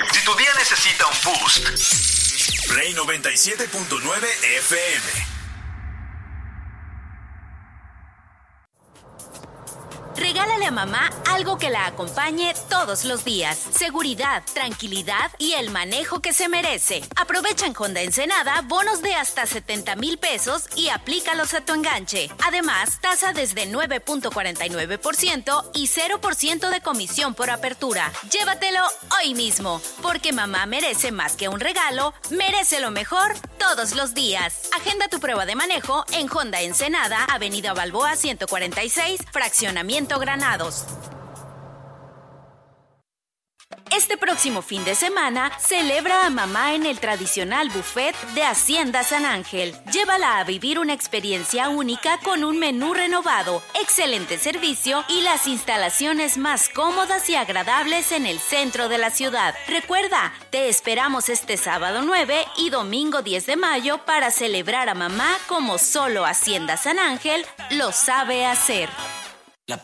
Si tu día necesita un boost, Play 97.9 FM. Regálale a mamá algo que la acompañe todos los días. Seguridad, tranquilidad y el manejo que se merece. Aprovecha en Honda Ensenada bonos de hasta 70,000 pesos y aplícalos a tu enganche. Además, tasa desde 9.49% y 0% de comisión por apertura. Llévatelo hoy mismo, porque mamá merece más que un regalo, merece lo mejor todos los días. Agenda tu prueba de manejo en Honda Ensenada, Avenida Balboa 146, fraccionamiento Granados. Este próximo fin de semana, celebra a mamá en el tradicional buffet de Hacienda San Ángel. Llévala a vivir una experiencia única con un menú renovado, excelente servicio y las instalaciones más cómodas y agradables en el centro de la ciudad. Recuerda, te esperamos este sábado 9 y domingo 10 de mayo para celebrar a mamá como solo Hacienda San Ángel lo sabe hacer.